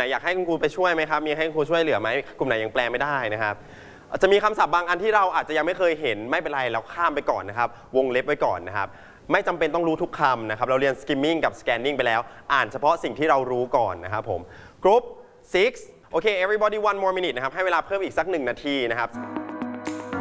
อยากให้คุณครูไปช่วยไหมครับมีให้คุณครูช่วยเหลือไหมกลุ่มไหนยังแปลไม่ได้นะครับจะมีคำศัพท์บางอันที่เราอาจจะยังไม่เคยเห็นไม่เป็นไรเราข้ามไปก่อนนะครับวงเล็บไว้ก่อนนะครับไม่จำเป็นต้องรู้ทุกคำนะครับเราเรียน skimming กับ scanning ไปแล้วอ่านเฉพาะสิ่งที่เรารู้ก่อนนะครับผม group 6 โอเค everybody one more minute นะครับให้เวลาเพิ่มอีกสัก1 นาทีนะครับ